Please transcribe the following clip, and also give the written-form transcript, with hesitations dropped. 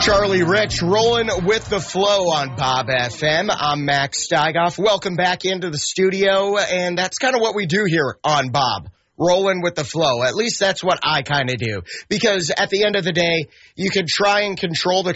Charlie Rich rolling with the flow on Bob FM. I'm Max Steigoff. Welcome back into the studio, and that's kind of what we do here on Bob. Rolling with the flow. At least that's what I kind of do. Because at the end of the day, you can try and control the